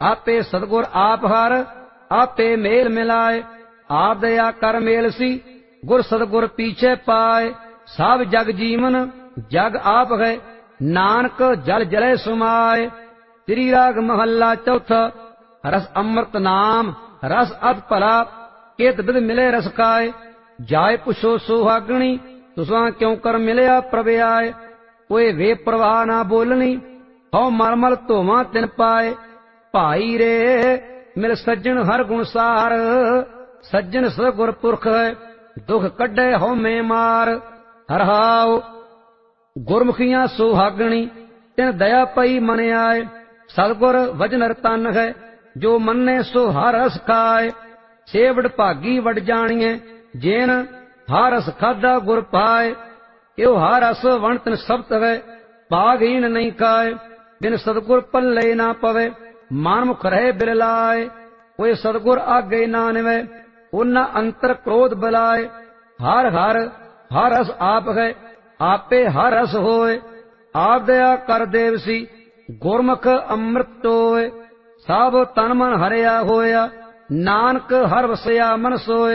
आपे सतगुर आप हर आपे मेल मिलाए। आप दया कर मेल सी गुर सतगुर पीछे पाए। सब जग जीवन जग आप है नानक जल जले सुमाए। श्री राग महला चौथा। रस अमृत नाम रस अत भला केत बिद मिले रस खाए। जाय पुछो सुहागणी तुसां क्यों कर मिलिया प्रभ आए। कोई वे प्रवाह ना बोलनी हौ मलमल धोवा तिन पाए। भाई रे मिल सज्जन हर गुण सार सज्जन सतगुर पुरख है दुख कड्डे हो में मार। हर हाओ गुरमुखियां सुहागणी तिन दया पई मन आए। सतगुर वजन रतन है जो मन्ने सो हर रस खाए। सेवड़ भागी वड जानिए जेन हर रस खादा गुर पाए। यो हर रस वण तिन सब्त है भागहीन नहीं खाए। बिन सतगुर पल्ले ना पवे मानमुख रहे बिरलाए। कोई सतगुर आगे ना निवे उन्ना अंतर क्रोध बलाए। हर हर हर रस आप है आपे हर रस होए। आप दया कर देवसी गुरमुख अमृत टोए। सब तन मन हरिया होया नानक हर वसया मन सोए।